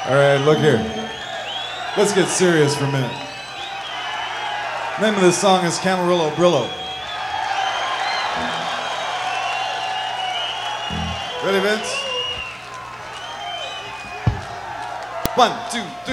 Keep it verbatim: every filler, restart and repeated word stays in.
All right, look here. Let's get serious for a minute. Name of this song is Camarillo Brillo. Ready, Vince? One, two, three.